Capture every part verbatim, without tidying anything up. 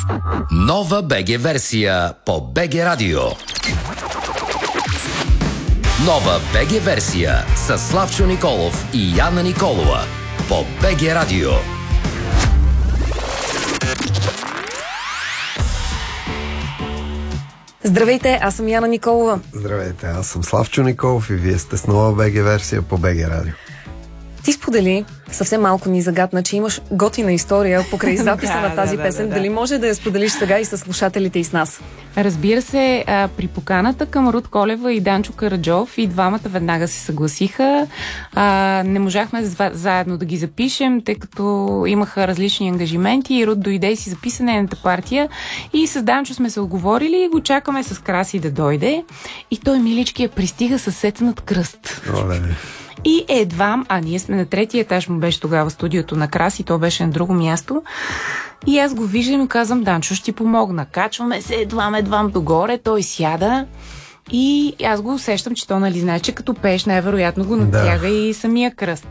Нова БГ версия по БГ Радио. Нова БГ версия с Славчо Николов и Яна Николова по БГ Радио. Здравейте, аз съм Яна Николова. Здравейте, аз съм Славчо Николов и вие сте с нова БГ версия по БГ Радио. Ти сподели, съвсем малко ни загадна, че имаш готина история покрай записа да, на тази да, песен. да, да, Дали може да я споделиш сега и с слушателите и с нас? Разбира се, а, при поканата към Руд Колева и Данчо Караджов и двамата веднага се съгласиха. А, не можахме заедно да ги запишем, тъй като имаха различни ангажименти и Руд дойде и си записа нейната партия и с Данчо сме се оговорили и го чакаме с Краси да дойде и той милички я пристига със сецнат кръст. Оле. И едва, а ние сме на третия етаж, му беше тогава студиото на Краси, то беше на друго място. И аз го виждам и казвам: Данчо, ще ти помогна. Качваме се едвам, едвам догоре, той сяда и аз го усещам, че то, нали, знае, че като пееш най-вероятно го натяга да. И самия кръст.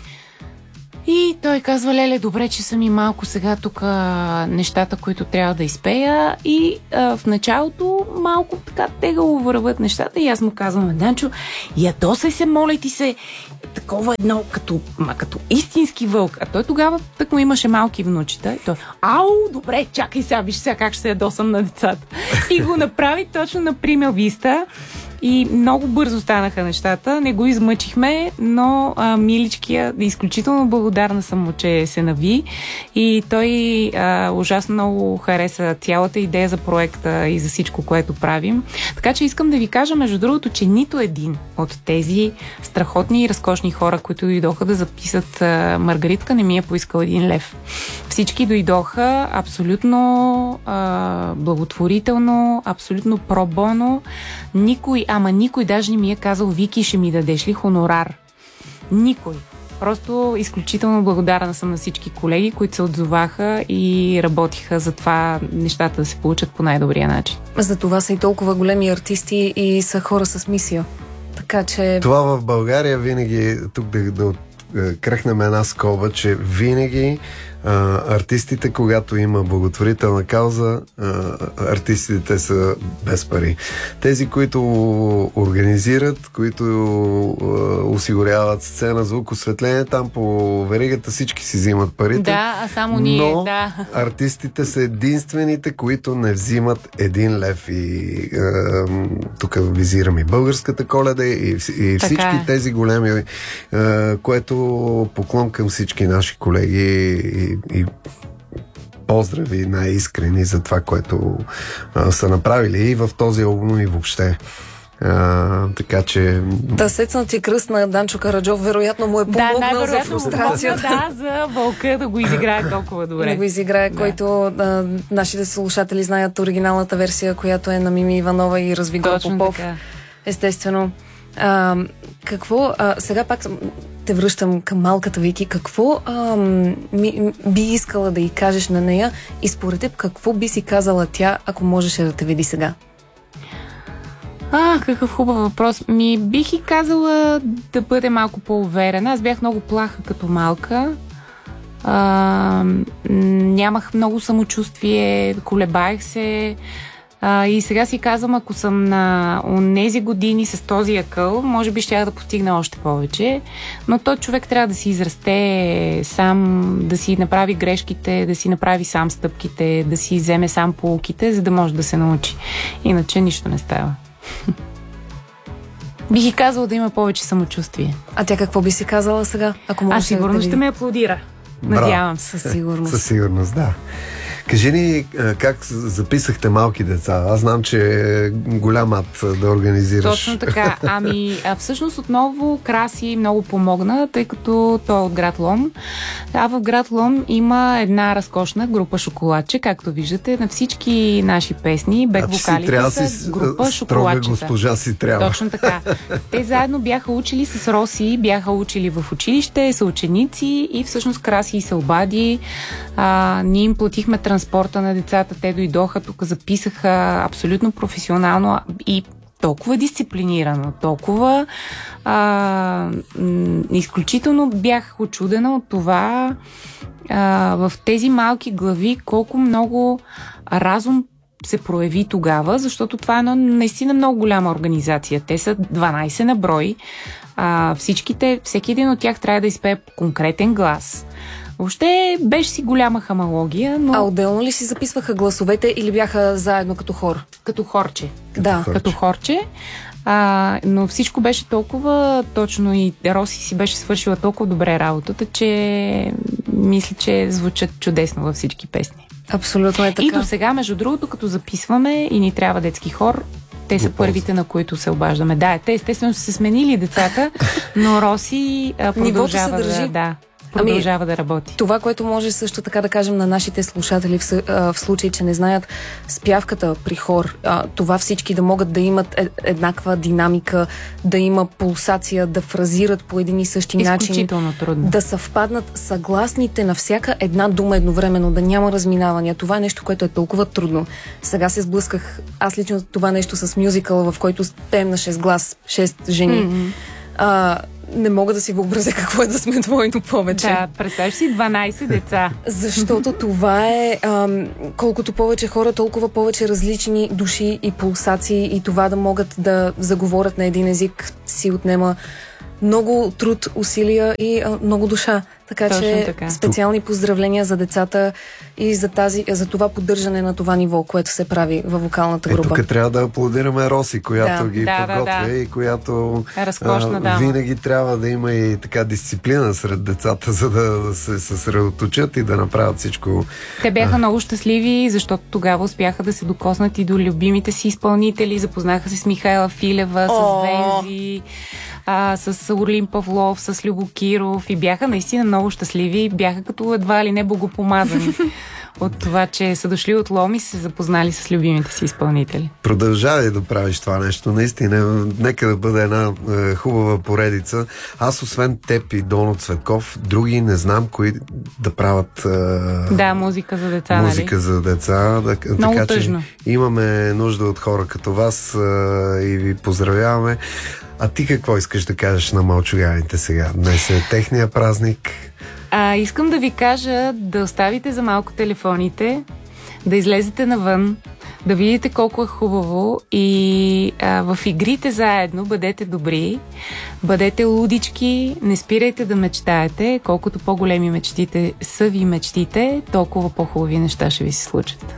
И той казва: леле, добре, че са ми малко сега тук нещата, които трябва да изпея. И а, в началото малко така тегаво върват нещата и аз му казвам: Данчо, ядосай се, моля ти се, такова едно като, ма, като истински вълк. А той тогава так му имаше малки внучета. И той: ау, добре, чакай сега, виж сега как ще се ядосам на децата. И го направи точно на Примел Виста. И много бързо станаха нещата. Не го измъчихме, но а, миличкия, изключително благодарна съм му, че се нави. И той а, ужасно много хареса цялата идея за проекта и за всичко, което правим. Така че искам да ви кажа, между другото, че нито един от тези страхотни и разкошни хора, които дойдоха да записат а, Маргаритка, не ми е поискал един лев. Всички дойдоха абсолютно а, благотворително, абсолютно пробоно. Никой, ама никой даже не ми е казал: Вики, ще ми дадеш ли хонорар? Никой. Просто изключително благодарна съм на всички колеги, които се отзоваха и работиха за това нещата да се получат по най-добрия начин. За това са и толкова големи артисти и са хора с мисия. Така че... Това в България винаги, тук да, да кръхнем една скоба, че винаги а, артистите, когато има благотворителна кауза, а, артистите са без пари. Тези, които организират, които а, осигуряват сцена, звук, осветление, там по веригата всички си взимат парите. Да, а само ние, но да. Артистите са единствените, които не взимат един лев. И а, тук визирам и Българската Коледа и, и всички е. тези големи, а, което поклон към всички наши колеги и, и поздрави най-искрени за това, което а, са направили и в този албум и въобще. А, така че... Та сецнати кръст на Данчо Караджов вероятно му е помогнал да, за фрустрацията. Да, за вълка да го изиграе толкова добре. Да го изиграе, да. Който а, нашите слушатели знаят оригиналната версия, която е на Мими Иванова и Развигор Попов. Така. Естествено. А, какво... А, сега пак те връщам към малката Вики. Какво а, ми, би искала да й кажеш на нея и според теб какво би си казала тя, ако можеше да те види сега? А, какъв хубав въпрос. Ми бих и казала да бъде малко по-уверена. Аз бях много плаха като малка. А, нямах много самочувствие, колебаех се. А, и сега си казвам, ако съм на онези години с този акъл, може би ще да постигна още повече. Но той човек трябва да си израсте сам, да си направи грешките, да си направи сам стъпките, да си вземе сам поуките, за да може да се научи. Иначе нищо не става. Бих и казала да има повече самочувствие. А тя какво би си казала сега, ако може? А сигурно да ще ме аплодира. Надявам се. Със сигурност. Със сигурност, да. Кажи ни как записахте малки деца. Аз знам, че е голям ад да организираш. Точно така. Ами, а всъщност отново Краси много помогна, тъй като той е от град Лом. А в град Лом има една разкошна група Шоколадче, както виждате, на всички наши песни. Бек-вокалите са си, група Шоколадчета. Госпожа си трябва. Точно така. Те заедно бяха учили с Роси, бяха учили в училище, са ученици и всъщност Краси се обади. А, ние им платихме транспорта на децата, те дойдоха тук, записаха абсолютно професионално и толкова дисциплинирано, толкова а, м- изключително бях учудена от това а, в тези малки глави колко много разум се прояви тогава, защото това е една наистина много голяма организация. Те са дванайсет на брой. А, всичките, всеки един от тях трябва да изпее конкретен глас. Въобще беше си голяма хамалогия, но... А отделно ли си записваха гласовете или бяха заедно като хор? Като хорче. Да. Хорче. Като хорче. А, но всичко беше толкова точно и Роси си беше свършила толкова добре работата, че мисля, че звучат чудесно във всички песни. Абсолютно е така. И до сега, между другото, като записваме и ни трябва детски хор, те са първите, на които се обаждаме. Да, те естествено са се сменили децата, но Роси а, продължава да, да, продължава ами, да работи. Това, което може също така да кажем на нашите слушатели в, в случай, че не знаят спявката при хор, а, това всички да могат да имат е, еднаква динамика, да има пулсация, да фразират по един и същи начин. Изключително трудно. Да съвпаднат съгласните на всяка една дума едновременно, да няма разминавания. Това е нещо, което е толкова трудно. Сега се сблъсках аз лично това нещо с мюзикъл, в който пеем на шест глас, шест жени. Mm-hmm. А, не мога да си въобразя какво е да сме двойно повече. Да, представяш си дванайсет деца. Защото това е ам, колкото повече хора, толкова повече различни души и пулсации, и това да могат да заговорят на един език си отнема много труд, усилия и а, много душа. Така Точно че така. Специални поздравления за децата и за, тази, за това поддържане на това ниво, което се прави във вокалната група. Е, тук трябва да аплодираме Роси, която да. ги да, подготвя да, да. и която разкошна а, дама. Винаги трябва да има и така дисциплина сред децата, за да, да се съсредоточат и да направят всичко. Те бяха а. много щастливи, защото тогава успяха да се докоснат и до любимите си изпълнители. Запознаха се с Михайла Филева, с Вензи, а, с Орлин Павлов, с Любо Киров и бяха наистина много щастливи. Бяха като едва ли не богопомазани от това, че са дошли от Лом и се запознали с любимите си изпълнители. Продължавай да правиш това нещо. Наистина, нека да бъде една е, хубава поредица. Аз, освен теб и Доно Цветков, други не знам кои да правят е, да, музика за деца, музика нали? за деца. Да, много така, тъжно. Че имаме нужда от хора като вас е, и ви поздравяваме. А ти какво искаш да кажеш на малчуганите сега? Днес е техния празник. А, искам да ви кажа да оставите за малко телефоните, да излезете навън, да видите колко е хубаво и а, в игрите заедно бъдете добри, бъдете лудички, не спирайте да мечтаете. Колкото по-големи мечтите са ви мечтите, толкова по-хубави неща ще ви се случат.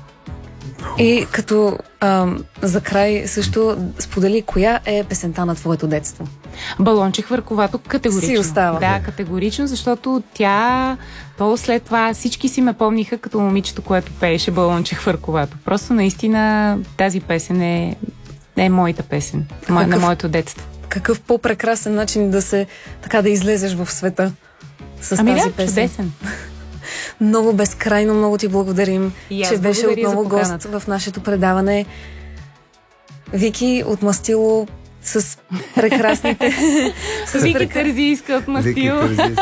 И като ам, за край също сподели коя е песента на твоето детство. Балонче хвърковато категорично. Си остава. Да, категорично, защото тя, то след това всички си ме помниха като момичето, което пееше Балонче хвърковато. Просто наистина тази песен е, е моята песен, какъв, на моето детство. Какъв по-прекрасен начин да се, така да излезеш в света с ами тази да, песен. чудесен. Много безкрайно много ти благодарим, че беше отново гост в нашето предаване. Вики от Мастило с прекрасните... с Вики прекра... Тързийска от Мастило.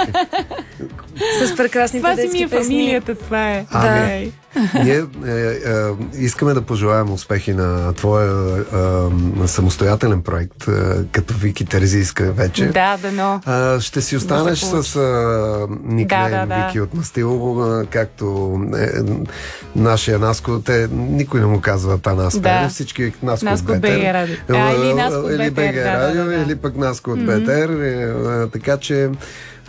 С прекрасните детски песни. Това си ми е фамилията, това е. Ами, да. Ние е, е, искаме да пожелаем успехи на твоя е, самостоятелен проект, е, като Вики Терзийска вече. Да, да, но... Е, ще си останеш да с е, никнейм да, да, Вики да. От Мастило, е, както е, нашия Наско. Те, никой не му казва Танас. Да. Всички Наско, Наско от Бетер. Радио. А, или Наско от или Бетер. БГ Радио, да, да, да. или пък Наско от mm-hmm. Бетер. Е, е, така че е,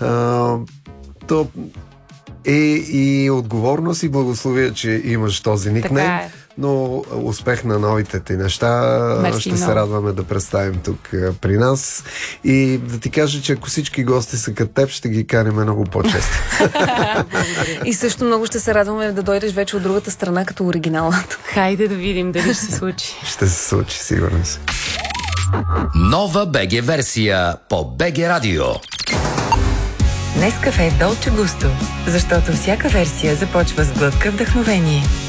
то е и отговорност и благословие, че имаш този никнейм, е. но успех на новите ти неща. Мерси ще много. Се радваме да представим тук при нас и да ти кажа, че ако всички гости са като теб, ще ги каним много по-често. И също много ще се радваме да дойдеш вече от другата страна като оригиналът. Хайде да видим дали ще се случи. Ще се случи, сигурно си. Нова БГ версия по БГ Радио. Нескафе Долче Густо, защото всяка версия започва с глътка вдъхновение.